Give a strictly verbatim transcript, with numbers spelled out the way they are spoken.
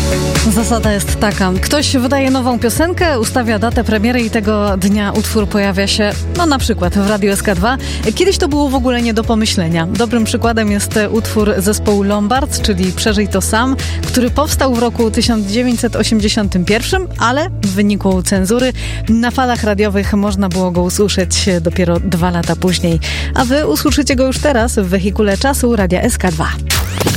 Zasada jest taka. Ktoś wydaje nową piosenkę, ustawia datę premiery i tego dnia utwór pojawia się, no na przykład w Radiu S K dwa. Kiedyś to było w ogóle nie do pomyślenia. Dobrym przykładem jest utwór zespołu Lombard, czyli Przeżyj to sam, który powstał w roku tysiąc dziewięćset osiemdziesiątym pierwszym, ale w wyniku cenzury na falach radiowych można było go usłyszeć dopiero dwa lata później. A wy usłyszycie go już teraz w wehikule czasu Radia S K dwa.